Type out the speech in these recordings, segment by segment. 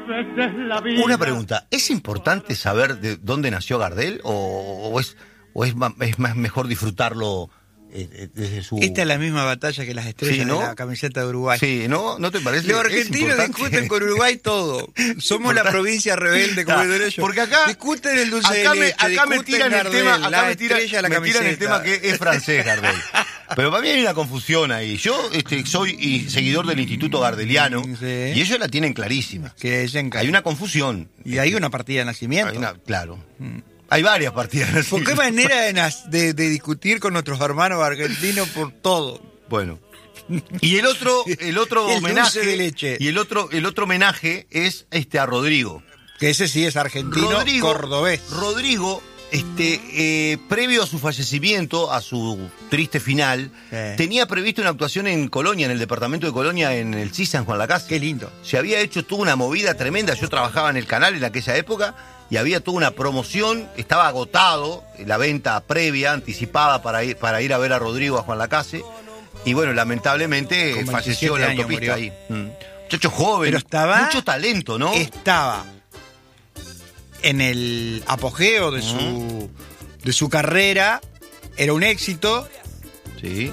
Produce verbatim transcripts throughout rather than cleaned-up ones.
veces la vida. Una pregunta, ¿es importante saber de dónde nació Gardel o, o es o es más, es más mejor disfrutarlo eh, desde su... Esta es la misma batalla que las estrellas Sí, ¿no? de la camiseta de Uruguay. Sí, ¿no? ¿No te parece? Los ¿Es argentinos importante? discuten con Uruguay todo. Somos la provincia rebelde, como dicen ellos. Porque acá discuten el dulce acá de me, leche, acá me discuten tiran el Gardel, tema, acá la me tiran, estrella, la me tiran el camiseta. tema que es francés Gardel. Pero para mí hay una confusión ahí. Yo este, soy y seguidor del Instituto Gardeliano Sí. y ellos la tienen clarísima. Que es en- Hay una confusión. Y hay una partida de nacimiento. Hay una- claro. Hay varias partidas. ¿Por qué manera de, nas- de- de discutir con nuestros hermanos argentinos por todo? Bueno. Y el otro, el otro El homenaje dulce de leche. y el otro, el otro homenaje es este a Rodrigo. Que ese sí es argentino, Rodrigo, cordobés. Rodrigo, este, eh, previo a su fallecimiento, a su triste final, Sí. tenía previsto una actuación en Colonia, en el departamento de Colonia, en el CISA, en Juan Lacase. Qué lindo. Se había hecho toda una movida tremenda. Yo trabajaba en el canal en aquella época y había toda una promoción. Estaba agotado la venta previa, anticipada para ir, para ir a ver a Rodrigo a Juan Lacase. Y bueno, lamentablemente Con falleció en la veintisiete autopista años ahí. Mm. Muchacho joven, Pero estaba- mucho talento, ¿no? Estaba en el apogeo de su, de su carrera, era un éxito, Sí.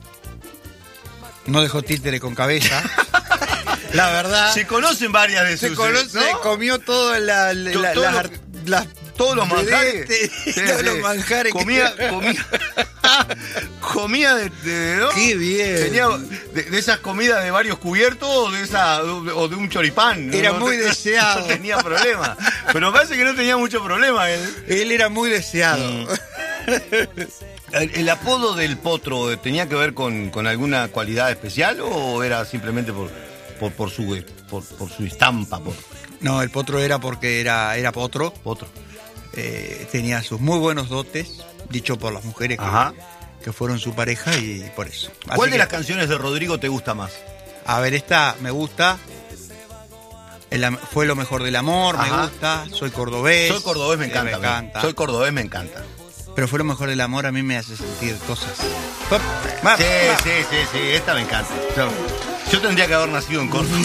no dejó títere con cabeza. La verdad, Se conocen varias de se, sus... conoce, ¿no? comió todo la, la- To- la- todo las, lo- ar- las Todos los manjares. vedettes, Sí, todos sí. los manjares que- Comía, comía, comía de, de- ¿no? Qué bien. Tenía de, de esas comidas de varios cubiertos o de esa o de un choripán. Era No, muy no- deseado. No tenía problema. Pero me parece que no tenía mucho problema él. Él era muy deseado. Mm. ¿El, el apodo del potro tenía que ver con, con alguna cualidad especial o era simplemente por, por, por su por, por su estampa? Por No, el potro era porque era, era potro. potro. Eh, tenía sus muy buenos dotes, dicho por las mujeres Ajá. que, que fueron su pareja y por eso. Así ¿Cuál de que, las canciones de Rodrigo te gusta más? A ver, esta me gusta. El am- fue lo mejor del amor, Ajá. me gusta. Soy cordobés. Soy cordobés, me Sí, encanta. me me- encanta. Soy cordobés, me encanta. Pero fue lo mejor del amor, a mí me hace sentir cosas. Pop, ma- Sí, ma- sí, sí, sí, esta me encanta. Yo, yo tendría que haber nacido en Córdoba.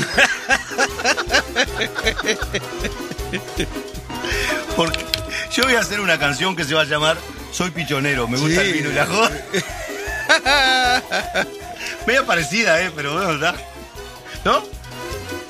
Porque yo voy a hacer una canción que se va a llamar Soy Pichonero, me gusta Sí. el vino y la joda. Media parecida, eh, pero bueno, ¿verdad? ¿No?